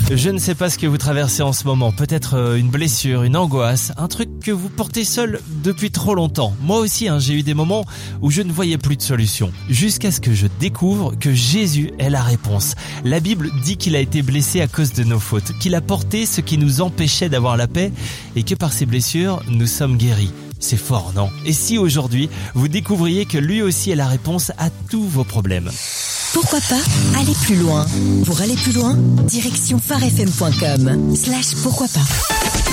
Je ne sais pas ce que vous traversez en ce moment, peut-être une blessure, une angoisse, un truc que vous portez seul depuis trop longtemps. Moi aussi, j'ai eu des moments où je ne voyais plus de solution, jusqu'à ce que je découvre que Jésus est la réponse. La Bible dit qu'il a été blessé à cause de nos fautes, qu'il a porté ce qui nous empêchait d'avoir la paix et que par ses blessures, nous sommes guéris. C'est fort, non? Et si aujourd'hui, vous découvriez que lui aussi est la réponse à tous vos problèmes? Pourquoi pas aller plus loin? Pour aller plus loin, direction farfm.com/pourquoi pas.